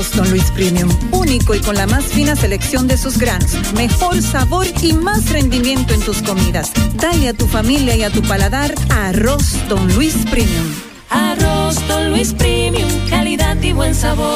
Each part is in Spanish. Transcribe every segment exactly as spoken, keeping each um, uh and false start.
Arroz Don Luis Premium, único y con la más fina selección de sus granos, mejor sabor y más rendimiento en tus comidas. Dale a tu familia y a tu paladar Arroz Don Luis Premium. Arroz Don Luis Premium, calidad y buen sabor.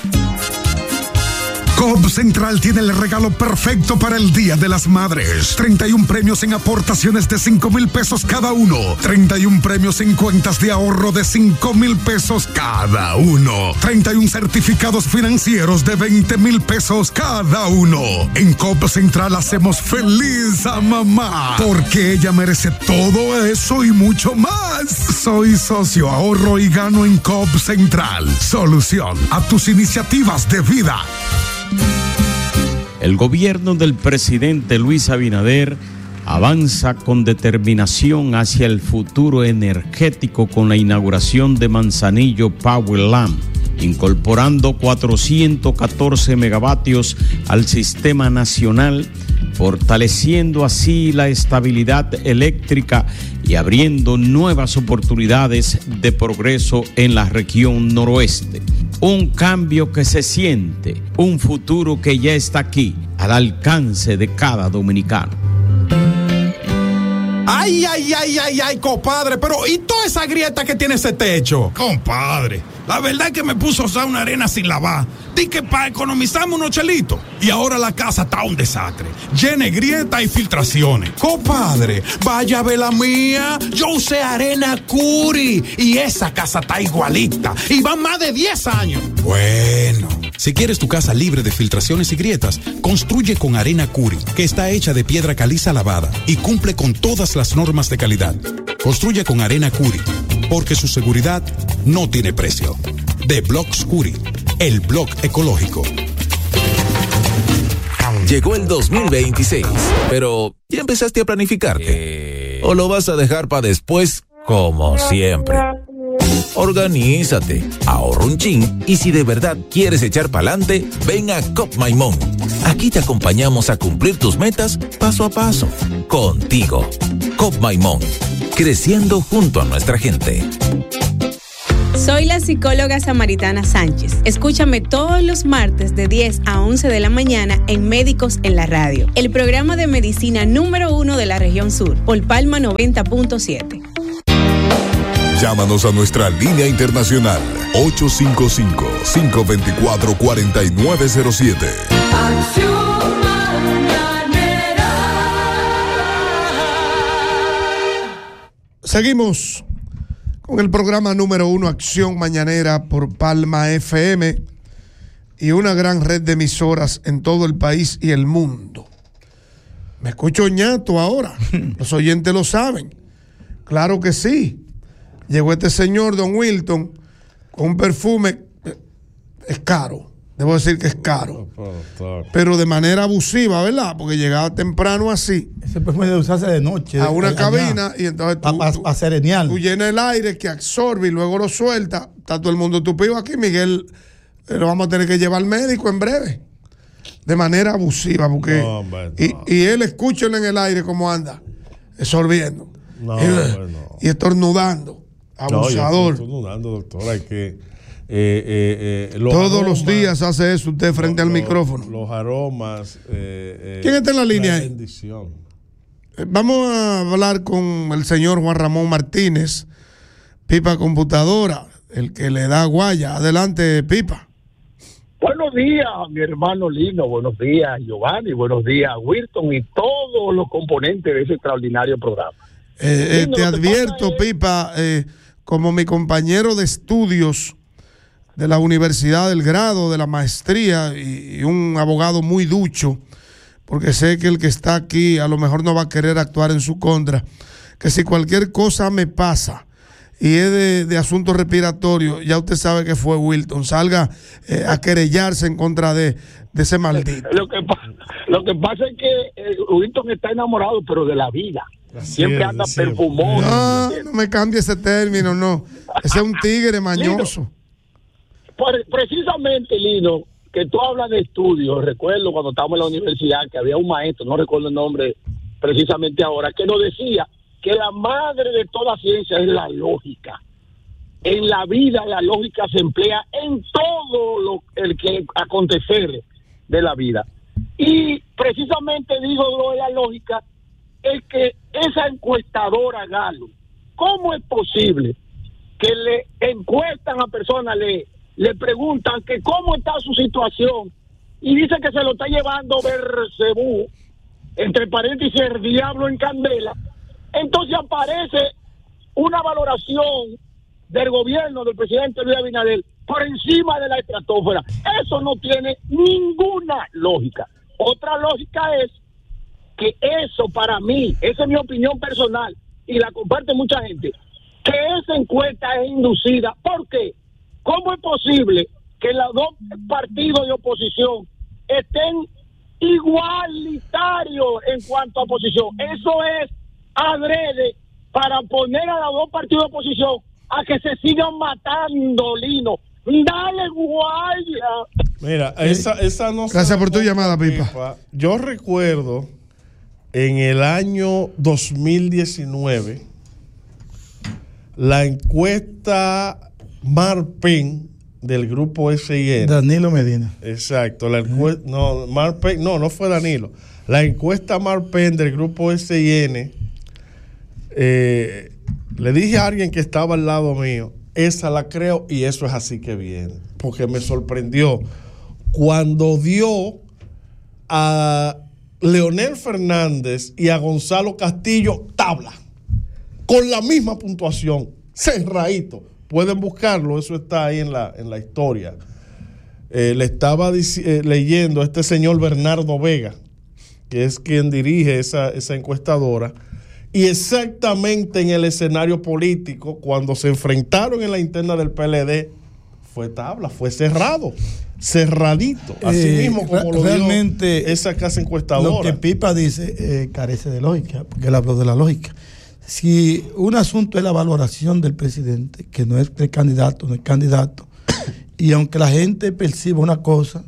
Coop Central tiene el regalo perfecto para el Día de las Madres. treinta y uno premios en aportaciones de cinco mil pesos cada uno. treinta y uno premios en cuentas de ahorro de cinco mil pesos cada uno. treinta y uno certificados financieros de veinte mil pesos cada uno. En Coop Central hacemos feliz a mamá, porque ella merece todo eso y mucho más. Soy socio, ahorro y gano en Coop Central. Solución a tus iniciativas de vida. El gobierno del presidente Luis Abinader avanza con determinación hacia el futuro energético con la inauguración de Manzanillo Powerland, incorporando cuatrocientos catorce megavatios al sistema nacional, fortaleciendo así la estabilidad eléctrica y abriendo nuevas oportunidades de progreso en la región noroeste. Un cambio que se siente, un futuro que ya está aquí, al alcance de cada dominicano. Ay, ay, ay, ay, ay, compadre, pero ¿y toda esa grieta que tiene ese techo? Compadre, la verdad es que me puso a usar una arena sin lavar. Di que para economizarme unos chelitos. Y ahora la casa está un desastre, llena de grietas y filtraciones. Compadre, vaya a ver la mía. Yo usé arena Curi y esa casa está igualita. Y van más de diez años. Bueno, si quieres tu casa libre de filtraciones y grietas, construye con arena Curi, que está hecha de piedra caliza lavada y cumple con todas las normas de calidad. Construye con arena Curi, porque su seguridad no tiene precio. De Blocks Curi, el blog ecológico. Llegó el dos mil veintiséis, pero ¿ya empezaste a planificarte? ¿O lo vas a dejar para después, como siempre? Organízate, ahorra un chin y si de verdad quieres echar pa'lante, ven a Cop Maimón. Aquí te acompañamos a cumplir tus metas paso a paso. Contigo. Cop Maimón, creciendo junto a nuestra gente. Soy la psicóloga Samaritana Sánchez. Escúchame todos los martes de diez a once de la mañana en Médicos en la Radio, el programa de medicina número uno de la región sur, por Palma noventa punto siete. Llámanos a nuestra línea internacional ocho cinco cinco, cinco dos cuatro, cuatro nueve cero siete. Seguimos con el programa número uno, Acción Mañanera, por Palma F M y una gran red de emisoras en todo el país y el mundo. Me escucho ñato ahora, los oyentes lo saben. Claro que sí. Llegó este señor, don Wilton, con un perfume, es caro, debo decir que es caro, pero de manera abusiva, ¿verdad? Porque llegaba temprano así. Ese perfume debe usarse de noche. A una allá, cabina y entonces tú, a, a, a serenear. Tú llenas el aire que absorbe y luego lo suelta. Está todo el mundo tupido aquí, Miguel, eh, lo vamos a tener que llevar al médico en breve. De manera abusiva, porque no, hombre, no. y, y él escúchalo en el aire como anda, absorbiendo no, y, no. y estornudando. Abusador. No, yo estoy estornudando, doctor, hay que eh, eh, eh, los todos aromas, los días hace eso usted frente los, al micrófono. Los aromas. Eh, eh, ¿Quién está en la línea ahí? Bendición. Vamos a hablar con el señor Juan Ramón Martínez, Pipa Computadora, el que le da guaya. Adelante, Pipa. Buenos días, mi hermano Lino. Buenos días, Giovanni. Buenos días, Wilton y todos los componentes de ese extraordinario programa. Eh, eh, te advierto, Pipa, eh, como mi compañero de estudios de la Universidad del Grado, de la maestría, y, y un abogado muy ducho, porque sé que el que está aquí a lo mejor no va a querer actuar en su contra, que si cualquier cosa me pasa y es de, de asuntos respiratorios, ya usted sabe que fue Wilton, salga eh, a querellarse en contra de, de ese maldito. Lo que, lo que pasa es que eh, Wilton está enamorado, pero de la vida. Así Siempre es, anda perfumoso. No, no me cambie ese término, no. Ese es un tigre mañoso. Lino, precisamente, Lino, que tú hablas de estudios, recuerdo cuando estábamos en la universidad que había un maestro, no recuerdo el nombre precisamente ahora, que nos decía que la madre de toda ciencia es la lógica. en la vida la lógica se emplea en todo lo el que acontecer de la vida. Y precisamente digo lo de la lógica, es que esa encuestadora Galo, ¿cómo es posible que le encuestan a personas, le, le preguntan que cómo está su situación y dice que se lo está llevando Bersebú, entre paréntesis el diablo en candela? Entonces aparece una valoración del gobierno del presidente Luis Abinader por encima de la estratosfera. Eso no tiene ninguna lógica. Otra lógica es que eso, para mí, esa es mi opinión personal y la comparte mucha gente, que esa encuesta es inducida. ¿Por qué? ¿Cómo es posible que los dos partidos de oposición estén igualitarios en cuanto a oposición? Eso es adrede para poner a los dos partidos de oposición a que se sigan matando, Lino. Dale, guaya. Mira, esa, esa no. Gracias por tu llamada, Pipa. Pipa. Yo recuerdo en el año dos mil diecinueve la encuesta Marpen del grupo S I N. Danilo Medina. Exacto. La encuesta, no, Marpen, no, no fue Danilo. La encuesta Marpen del grupo S I N. Eh, le dije a alguien que estaba al lado mío, esa la creo y eso es así que viene, porque me sorprendió cuando dio a Leonel Fernández y a Gonzalo Castillo tabla con la misma puntuación, cerradito. Pueden buscarlo, eso está ahí en la, en la historia. Eh, le estaba dic- eh, leyendo a este señor Bernardo Vega, que es quien dirige esa, esa encuestadora. Y exactamente en el escenario político, cuando se enfrentaron en la interna del P L D, fue tabla, fue cerrado, cerradito. Así Eh, mismo como lo realmente, dio esa casa encuestadora. Lo que Pipa dice eh, carece de lógica, porque él habló de la lógica. Si un asunto es la valoración del presidente, que no es el candidato, no es candidato, y aunque la gente perciba una cosa,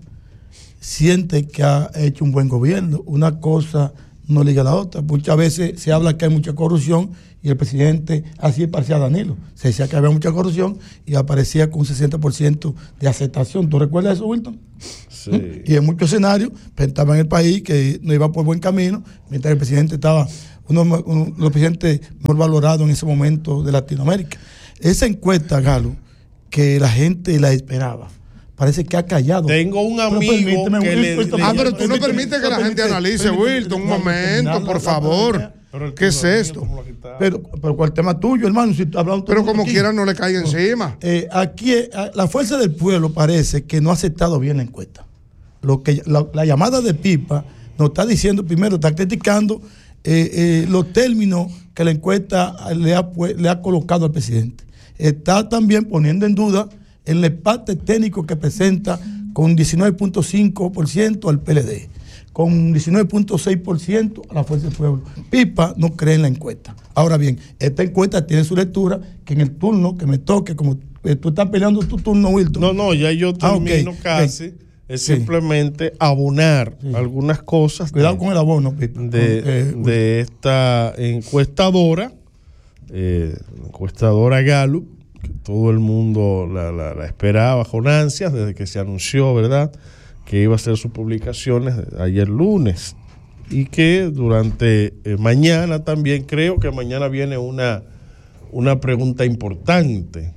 siente que ha hecho un buen gobierno, una cosa no liga a la otra. Muchas veces se habla que hay mucha corrupción y el presidente, así parecía Danilo, se decía que había mucha corrupción y aparecía con un sesenta por ciento de aceptación. ¿Tú recuerdas eso, Wilton? Sí. Y en muchos escenarios estaba en el país que no iba por buen camino, mientras el presidente estaba uno, uno de los presidentes mejor valorados en ese momento de Latinoamérica. Esa encuesta, Galo, que la gente la esperaba, parece que ha callado. Tengo un amigo que le, le, Ah, pero tú no permites que la gente analice, Wilton. Un momento, por favor. ¿Qué es esto? Pero, pero ¿cuál tema tuyo, hermano? Si tú hablando pero como quiera no le caiga encima. Eh, aquí eh, la fuerza del pueblo parece que no ha aceptado bien la encuesta. Lo que la, la llamada de Pipa nos está diciendo, primero, está criticando eh, eh, los términos que la encuesta le ha, le ha colocado al presidente. Está también poniendo en duda el parte técnico que presenta con diecinueve punto cinco por ciento al P L D, con diecinueve punto seis por ciento a la Fuerza del Pueblo. Pipa no cree en la encuesta. Ahora bien, esta encuesta tiene su lectura, que en el turno que me toque, como eh, tú estás peleando tu turno, Wilton. No, no, ya yo termino ah, okay. casi. Okay. Es sí. simplemente abonar sí. algunas cosas. Cuidado de, con el abono, Pipa. De, eh, de esta encuestadora, eh, encuestadora Gallup, que todo el mundo la, la, la esperaba con ansias desde que se anunció, ¿verdad?, que iba a hacer sus publicaciones ayer lunes, y que durante eh, mañana también, creo que mañana viene una, una pregunta importante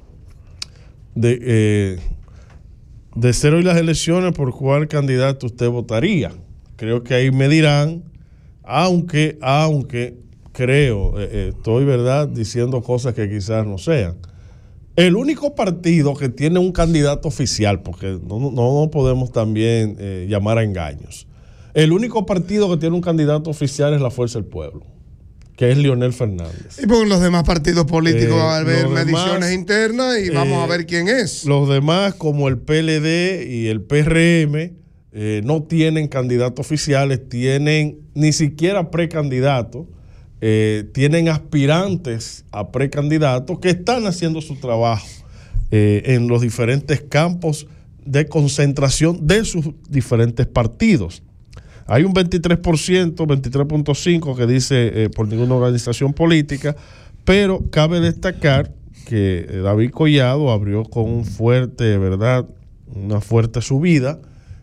de, eh, de ser hoy las elecciones, por cuál candidato usted votaría. Creo que ahí me dirán, aunque, aunque creo, eh, eh, estoy, ¿verdad?, diciendo cosas que quizás no sean. El único partido que tiene un candidato oficial, porque no, no, no podemos también eh, llamar a engaños, el único partido que tiene un candidato oficial es la Fuerza del Pueblo, que es Leonel Fernández. Y por los demás partidos políticos eh, va a haber mediciones demás, internas y vamos eh, a ver quién es. Los demás, como el P L D y el P R M, eh, no tienen candidatos oficiales, tienen ni siquiera precandidatos. Eh, tienen aspirantes a precandidatos que están haciendo su trabajo eh, en los diferentes campos de concentración de sus diferentes partidos. Hay un veintitrés por ciento, veintitrés punto cinco por ciento que dice eh, por ninguna organización política, pero cabe destacar que David Collado abrió con un fuerte, ¿verdad? Una fuerte subida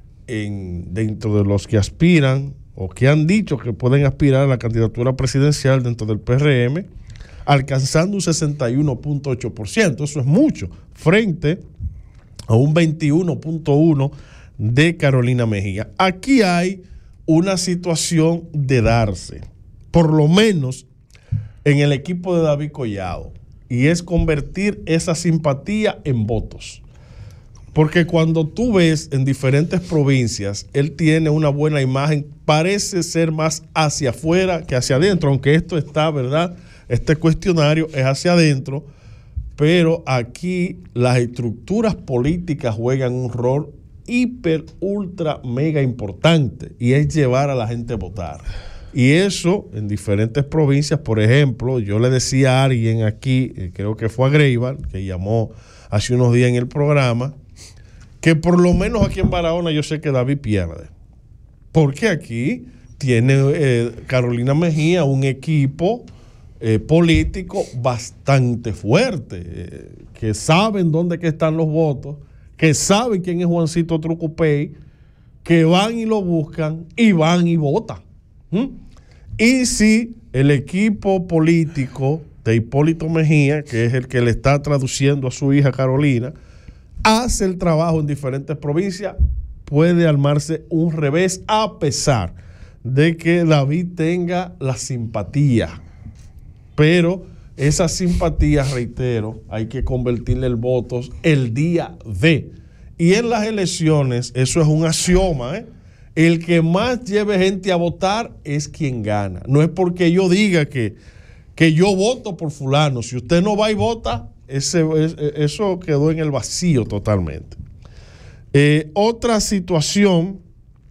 en, dentro de los que aspiran o que han dicho que pueden aspirar a la candidatura presidencial dentro del P R M, alcanzando un sesenta y uno punto ocho por ciento. Eso es mucho, frente a un veintiuno punto uno por ciento de Carolina Mejía. Aquí hay una situación de darse, por lo menos en el equipo de David Collado, y es convertir esa simpatía en votos. Porque cuando tú ves en diferentes provincias, él tiene una buena imagen, parece ser más hacia afuera que hacia adentro, aunque esto está, ¿verdad? Este cuestionario es hacia adentro, pero aquí las estructuras políticas juegan un rol hiper, ultra, mega importante, y es llevar a la gente a votar. Y eso en diferentes provincias, por ejemplo, yo le decía a alguien aquí, eh, creo que fue a Greival, que llamó hace unos días en el programa, que por lo menos aquí en Barahona yo sé que David pierde. Porque aquí tiene eh, Carolina Mejía un equipo eh, político bastante fuerte, eh, que saben dónde que están los votos, que saben quién es Juancito Trucupey, que van y lo buscan y van y votan. ¿Mm? Y si el equipo político de Hipólito Mejía, que es el que le está traduciendo a su hija Carolina, hace el trabajo en diferentes provincias, puede armarse un revés, a pesar de que David tenga la simpatía. Pero esa simpatía, reitero, hay que convertirle en votos el día de. Y en las elecciones, eso es un axioma, ¿eh? El que más lleve gente a votar es quien gana. No es porque yo diga que, que yo voto por fulano. Si usted no va y vota, ese, eso quedó en el vacío totalmente. Eh, otra situación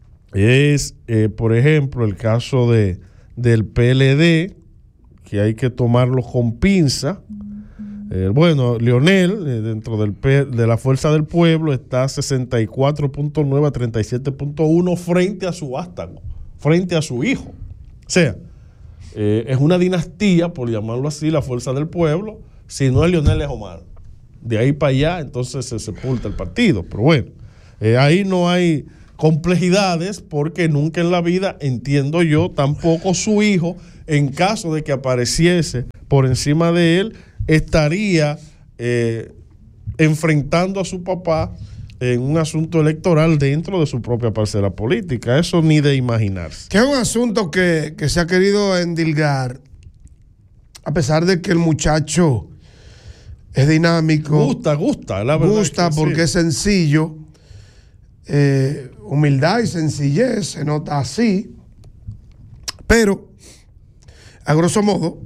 es, eh, por ejemplo, el caso de, del P L D, que hay que tomarlo con pinza. Eh, bueno, Leonel, eh, dentro del P, de la Fuerza del Pueblo, está sesenta y cuatro punto nueve a treinta y siete punto uno frente a su vástago, frente a su hijo. O sea, eh, es una dinastía, por llamarlo así, la Fuerza del Pueblo. Si no es Leonel, es Omar. De ahí para allá, entonces se sepulta el partido. Pero bueno, eh, ahí no hay complejidades, porque nunca en la vida, entiendo yo, tampoco su hijo, en caso de que apareciese por encima de él, estaría eh, enfrentando a su papá en un asunto electoral dentro de su propia parcela política. Eso ni de imaginarse. Que es un asunto que, que se ha querido endilgar, a pesar de que el muchacho es dinámico. Gusta, gusta, la verdad. Gusta porque sí. Es sencillo. Eh, humildad y sencillez, se nota así. Pero, a grosso modo,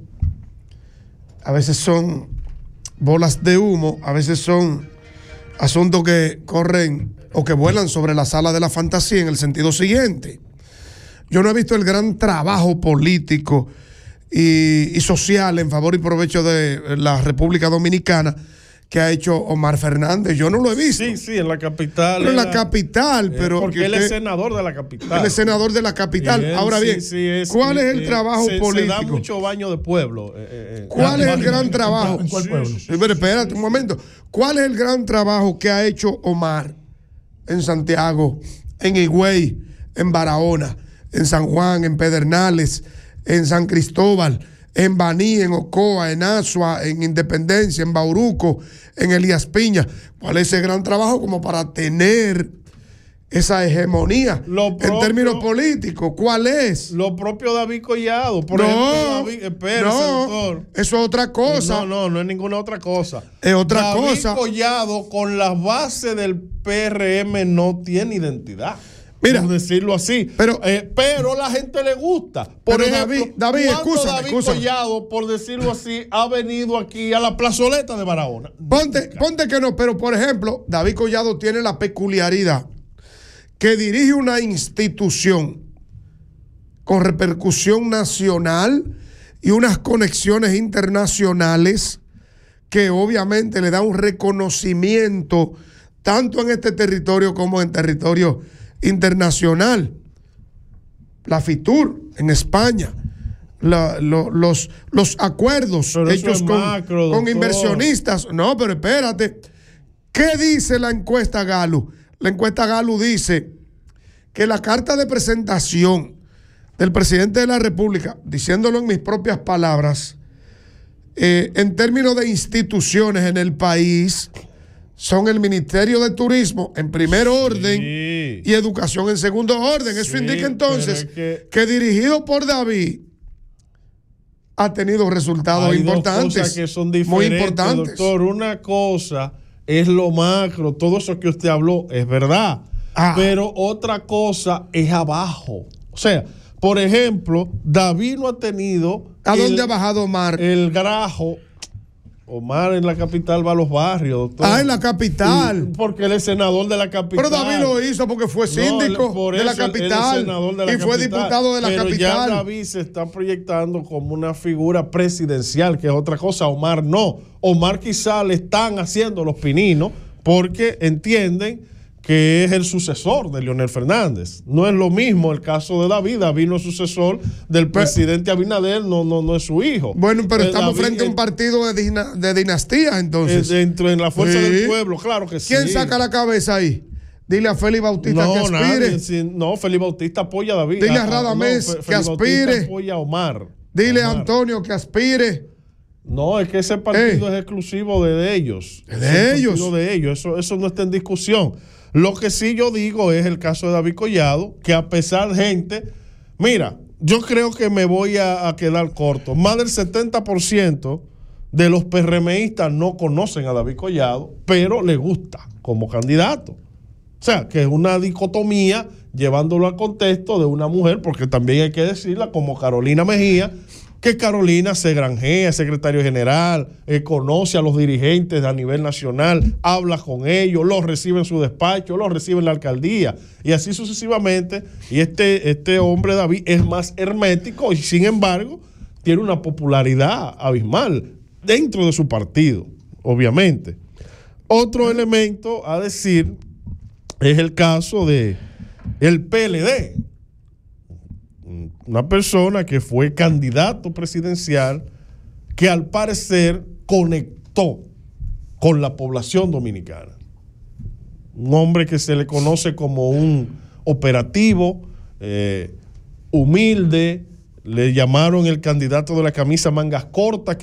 a veces son bolas de humo, a veces son asuntos que corren o que vuelan sobre la sala de la fantasía, en el sentido siguiente. Yo no he visto el gran trabajo político y, y social en favor y provecho de la República Dominicana que ha hecho Omar Fernández. Yo no lo he visto. Sí, sí, en la capital. Pero en la capital, pero... Porque él es senador de la capital. Él es senador de la capital. Él, Ahora bien, sí, sí, es, ¿cuál es el eh, trabajo se, político? Se da mucho baño de pueblo. Eh, eh, ¿Cuál es el gran trabajo? ¿En cuál pueblo? Sí, pero espérate un momento. ¿Cuál es el gran trabajo que ha hecho Omar en Santiago, en Higüey, en Barahona, en San Juan, en Pedernales, en San Cristóbal, en Baní, en Ocoa, en Asua, en Independencia, en Bauruco, en Elías Piña? ¿Cuál es ese gran trabajo como para tener esa hegemonía propio, en términos políticos? ¿Cuál es? Lo propio David Collado. Por no, ejemplo, David, espérese, no, doctor. Eso es otra cosa. No, no, no es ninguna otra cosa. Es otra David cosa. David Collado, con la base del P R M, no tiene identidad. Mira, por decirlo así, pero, eh, pero la gente le gusta. Por pero ejemplo, David, David, cuando escúchame, David escúchame. Collado, por decirlo así, ha venido aquí a la plazoleta de Barahona. Ponte, ponte que no, pero por ejemplo, David Collado tiene la peculiaridad que dirige una institución con repercusión nacional y unas conexiones internacionales que obviamente le da un reconocimiento tanto en este territorio como en territorio internacional. La FITUR en España, la, lo, los, los acuerdos pero hechos con, macro, con inversionistas. No, pero espérate. ¿Qué dice la encuesta Gallup? La encuesta Gallup dice que la carta de presentación del presidente de la República, diciéndolo en mis propias palabras, eh, en términos de instituciones en el país, son el Ministerio de Turismo en primer orden sí. y Educación en segundo orden. Eso sí, indica entonces que, que dirigido por David ha tenido resultados hay importantes. Dos cosas que son diferentes, muy importantes. Doctor, una cosa es lo macro, todo eso que usted habló es verdad, ah. pero otra cosa es abajo. O sea, por ejemplo, David no ha tenido... ¿A el, dónde ha bajado Omar? El grajo. Omar en la capital va a los barrios, doctor. Ah, en la capital. Y porque él es senador de la capital. Pero David lo hizo porque fue síndico no, de la capital. Él es senador de la y capital, fue diputado de la pero capital. Ya David se está proyectando como una figura presidencial, que es otra cosa. Omar no. Omar quizá le están haciendo los pininos porque entienden que es el sucesor de Leonel Fernández. No es lo mismo el caso de David. David no es sucesor del pero, presidente Abinader, no, no, no es su hijo. Bueno, pero estamos David, frente a un partido de, dina, de dinastía, entonces. Dentro en la fuerza sí. del pueblo, claro que sí. ¿Quién saca la cabeza ahí? Dile a Félix Bautista no, que aspire. Nadie, sí, no, Félix Bautista apoya a David. Dile a Radamés no, que aspire. Bautista apoya a Omar. Dile Omar. a Antonio que aspire. No, es que ese partido eh. es exclusivo de, de ellos. ¿De, de ellos? de ellos. Eso, eso no está en discusión. Lo que sí yo digo es el caso de David Collado, que a pesar de gente, mira, yo creo que me voy a, a quedar corto. Más del setenta por ciento de los PRMistas no conocen a David Collado, pero le gusta como candidato. O sea, que es una dicotomía llevándolo al contexto de una mujer, porque también hay que decirla, como Carolina Mejía, que Carolina se granjea, es secretario general, eh, conoce a los dirigentes a nivel nacional, habla con ellos, los recibe en su despacho, los recibe en la alcaldía, y así sucesivamente. Y este, este hombre, David, es más hermético y sin embargo tiene una popularidad abismal dentro de su partido, obviamente. Otro elemento a decir es el caso de el P L D. Una persona que fue candidato presidencial que al parecer conectó con la población dominicana. Un hombre que se le conoce como un operativo, eh, humilde, le llamaron el candidato de la camisa mangas cortas.